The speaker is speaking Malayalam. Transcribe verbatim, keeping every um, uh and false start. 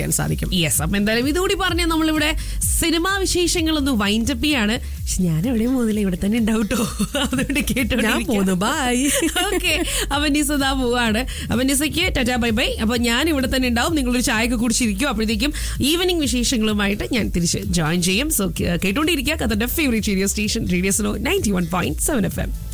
സാധിക്കും. യെസ്, അപ്പൊ എന്തായാലും ഇതുകൂടി പറഞ്ഞാൽ നമ്മളിവിടെ സിനിമാ വിശേഷങ്ങളൊന്ന് വൈൻഡപ്പ് ചെയ്യാണ്. പക്ഷെ ഞാൻ എവിടെയും പോകുന്നില്ല, ഇവിടെ തന്നെ ഉണ്ടാവും കേട്ടോ. അതുകൊണ്ട് കേട്ടോ ഞാൻ പോകുന്നു. ബൈ. ഓക്കെ, അപ്പൊ നിസദാ പോവാണ്. അപ്പൊ നിസയ്ക്ക് ടാറ്റാ ബൈ ബൈ. അപ്പൊ ഞാൻ ഇവിടെ തന്നെ ഉണ്ടാവും. നിങ്ങളൊരു ചായയൊക്കെ കുടിച്ചിരിക്കും. അപ്പോഴത്തേക്കും ഈവനിങ് വിശേഷങ്ങളുമായിട്ട് ഞാൻ തിരിച്ച് ജോയിൻ ചെയ്യും. So കേട്ടോണ്ടിരിക്കുക കഥന്റെ favourite radio station radio slow ninety one point seven F M.